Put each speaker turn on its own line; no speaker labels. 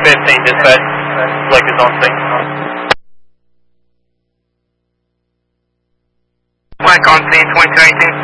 15, dispatch. Blake is on scene.
Blake on scene, 2218.